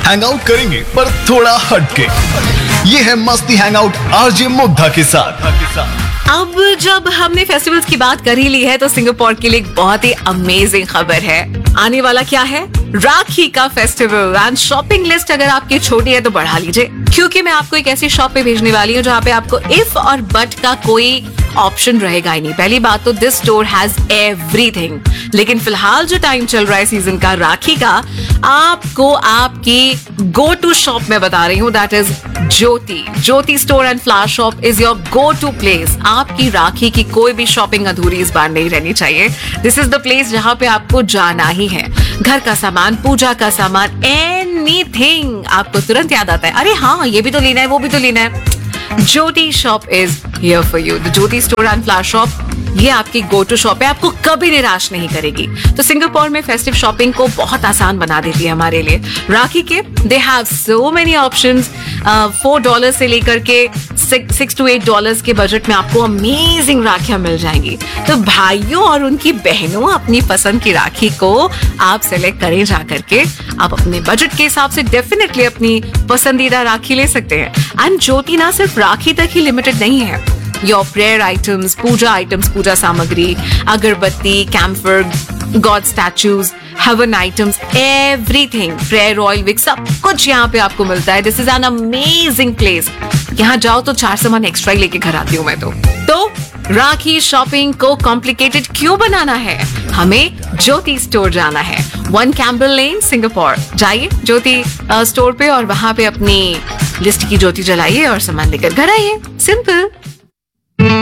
Hang out करेंगे पर थोड़ा हटके। ये है मस्ती हैंग आउट आरजे मुग्धा के साथ। अब जब हमने फेस्टिवल्स की बात कर ही ली है तो सिंगापुर के लिए एक बहुत ही अमेजिंग खबर है। आने वाला क्या है? राखी का फेस्टिवल। एंड शॉपिंग लिस्ट अगर आपकी छोटी है तो बढ़ा लीजिए, क्योंकि मैं आपको एक ऐसी शॉप पे भेजने वाली हूँ जहाँ पे आपको इफ और बट का कोई ऑप्शन रहेगा ही नहीं। पहली बात तो दिस स्टोर हैज एवरीथिंग, लेकिन फिलहाल जो टाइम चल रहा है सीजन का राखी का, आपको आपकी गो टू शॉप में बता रही हूँ, that is Jyoti store and flower shop is your go to place. आपकी राखी की कोई भी शॉपिंग अधूरी इस बार नहीं रहनी चाहिए। दिस इज द प्लेस जहाँ पे आपको जाना ही है। घर का सामान, पूजा का सामान, एनीथिंग आपको तुरंत याद आता है, अरे हाँ ये भी तो लेना है, वो भी तो लेना है। ज्योति shop is here for you. The Jyoti store and flower shop, ये आपकी गो टू शॉप है, आपको कभी निराश नहीं करेगी। तो सिंगापुर में फेस्टिव शॉपिंग को बहुत आसान बना देती है हमारे लिए। राखी के they have so many options. $4 से लेकर के $6 to $8 के बजट में आपको अमेजिंग राखियां मिल जाएंगी। तो भाइयों और उनकी बहनों, अपनी पसंद की राखी को आप सेलेक्ट करें जा करके। आप अपने बजट के हिसाब से डेफिनेटली अपनी पसंदीदा राखी ले सकते हैं। एंड ज्योति ना सिर्फ राखी तक ही लिमिटेड नहीं है। योर प्रेयर आइटम्स, पूजा सामग्री, अगरबत्ती, camphor, God statues, haven items, everything, prayer oil, Vicks, सब कुछ यहाँ पे आपको मिलता है। This is an amazing place. यहाँ जाओ तो 4 सामान एक्स्ट्रा ही लेके घर आती हूँ मैं तो राखी शॉपिंग को कॉम्प्लिकेटेड क्यों बनाना है? हमें ज्योति स्टोर जाना है, 1 कैम्बल लेन, सिंगापुर। जाइए ज्योति स्टोर पे और वहां पे अपनी लिस्ट की ज्योति जलाइए और सामान लेकर घर आइए। सिंपल।